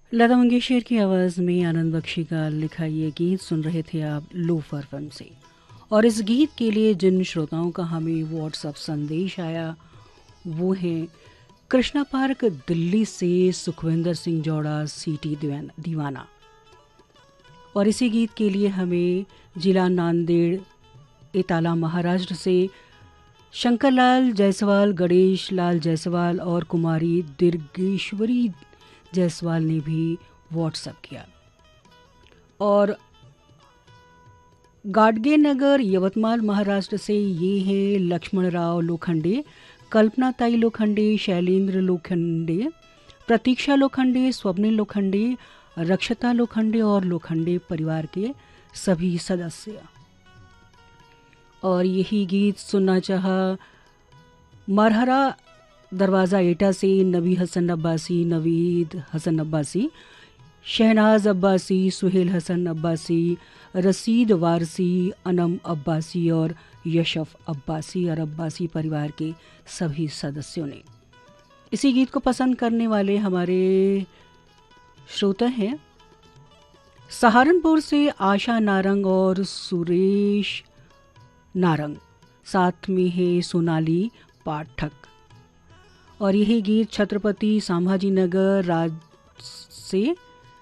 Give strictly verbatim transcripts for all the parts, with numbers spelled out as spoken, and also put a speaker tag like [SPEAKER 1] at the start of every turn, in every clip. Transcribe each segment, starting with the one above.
[SPEAKER 1] लता मंगेशकर की आवाज़ में आनंद बख्शी का लिखा ये गीत सुन रहे थे आप लोफर फिल्म से। और इस गीत के लिए जिन श्रोताओं का हमें व्हाट्सएप संदेश आया वो हैं कृष्णा पार्क दिल्ली से सुखविंदर सिंह जौड़ा सीटी दीवाना। और इसी गीत के लिए हमें जिला नांदेड़ इताला महाराष्ट्र से शंकर लाल जायसवाल, गणेश लाल जायसवाल और कुमारी दीर्घेश्वरी जायसवाल ने भी व्हाट्सएप किया। और गाडगे नगर यवतमाल महाराष्ट्र से ये हैं लक्ष्मण राव लोखंडे, कल्पना ताई लोखंडे, शैलेंद्र लोखंडे, प्रतीक्षा लोखंडे, स्वप्निल लोखंडे, रक्षता लोखंडे और लोखंडे परिवार के सभी सदस्य। और यही गीत सुनना चाहा मरहरा दरवाज़ा एटा से नबी हसन अब्बासी, नवीद हसन अब्बासी, शहनाज अब्बासी, सुहेल हसन अब्बासी, रसीद वारसी, अनम अब्बासी और यशफ अब्बासी और अब्बासी परिवार के सभी सदस्यों ने। इसी गीत को पसंद करने वाले हमारे श्रोता हैं सहारनपुर से आशा नारंग और सुरेश नारंग, साथ में है सोनाली पाठक। और यही गीत छत्रपति संभाजी नगर राज से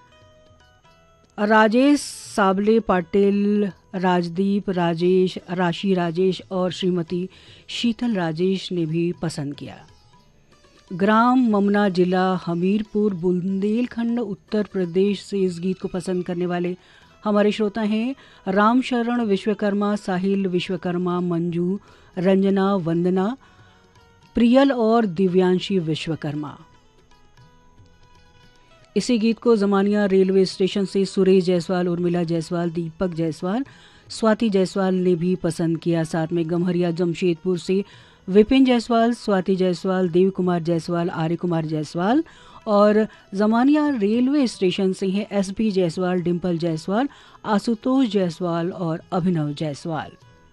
[SPEAKER 1] राजेश साबले पाटिल, राजदीप राजेश, राशि राजेश और श्रीमती शीतल राजेश ने भी पसंद किया। ग्राम ममना, जिला हमीरपुर, बुंदेलखंड, उत्तर प्रदेश से इस गीत को पसंद करने वाले हमारे श्रोता हैं रामशरण विश्वकर्मा, साहिल विश्वकर्मा, मंजू, रंजना, वंदना, प्रियल और दिव्यांशी विश्वकर्मा। इसी गीत को जमानिया रेलवे स्टेशन से सुरेश जायसवाल, उर्मिला जायसवाल, दीपक जायसवाल, स्वाति जायसवाल ने भी पसंद किया। साथ में गम्हरिया जमशेदपुर से विपिन जायसवाल, स्वाति जायसवाल, देव कुमार जायसवाल, आर्य कुमार जायसवाल। और जमानिया रेलवे स्टेशन से हैं एस पी जायसवाल, डिम्पल जायसवाल, आशुतोष जायसवाल और अभिनव जायसवाल।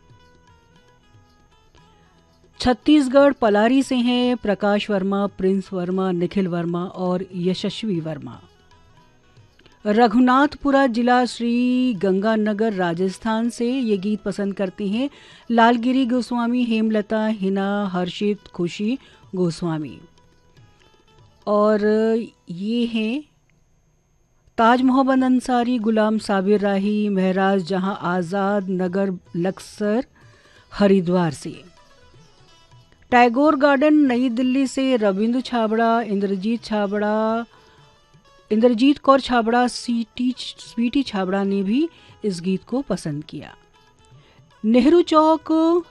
[SPEAKER 1] छत्तीसगढ़ पलारी से हैं प्रकाश वर्मा, प्रिंस वर्मा, निखिल वर्मा और यशस्वी वर्मा। रघुनाथपुरा जिला श्री गंगानगर राजस्थान से ये गीत पसंद करते हैं लालगिरी गोस्वामी, हेमलता, हिना, हर्षित, खुशी गोस्वामी। और ये हैं ताज मोहम्मद अंसारी, गुलाम साबिर राही, महराज जहां आज़ाद नगर लक्सर हरिद्वार से। टैगोर गार्डन नई दिल्ली से रविंद्र छाबड़ा, इंद्रजीत छाबड़ा, इंद्रजीत कौर छाबड़ा, सीटी स्वीटी छाबड़ा ने भी इस गीत को पसंद किया। नेहरू चौक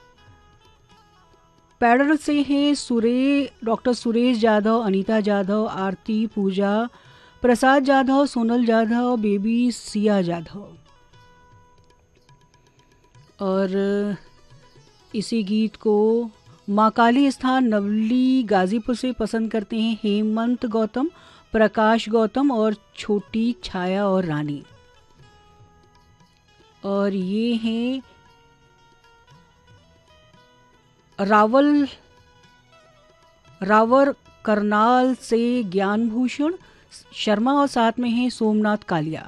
[SPEAKER 1] पैडर से हैं सुरे डॉक्टर सुरेश जाधव, अनीता जाधव, आरती, पूजा, प्रसाद जाधव, सोनल जाधव, बेबी सिया जाधव। और इसी गीत को माँ काली स्थान नवली गाजीपुर से पसंद करते हैं हेमंत गौतम, प्रकाश गौतम और छोटी छाया और रानी। और ये हैं रावल रावर करनाल से ज्ञानभूषण शर्मा और साथ में हैं सोमनाथ कालिया।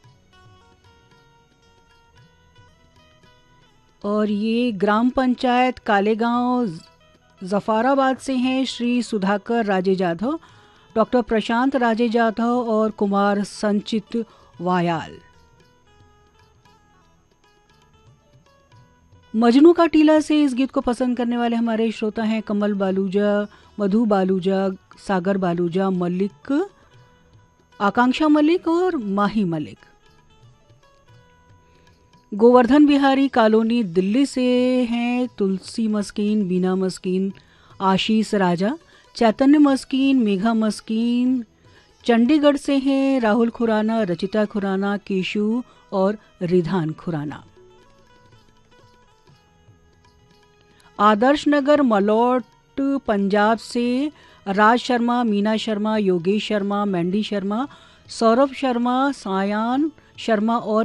[SPEAKER 1] और ये ग्राम पंचायत कालेगांव जफाराबाद से हैं श्री सुधाकर राजे जाधव, डॉक्टर प्रशांत राजे जाधव और कुमार संचित वायाल। मजनू का टीला से इस गीत को पसंद करने वाले हमारे श्रोता हैं कमल बालूजा, मधु बालूजा, सागर बालूजा, मलिक, आकांक्षा मलिक और माही मलिक। गोवर्धन बिहारी कॉलोनी दिल्ली से हैं तुलसी मस्कीन, बीना मस्कीन, आशीष राजा, चैतन्य मस्कीन, मेघा मस्कीन। चंडीगढ़ से हैं राहुल खुराना, रचिता खुराना, केशु और रिधान खुराना। आदर्श नगर मलौट पंजाब से राज शर्मा, मीना शर्मा, योगेश शर्मा, मैंडी शर्मा, सौरभ शर्मा, सायान शर्मा और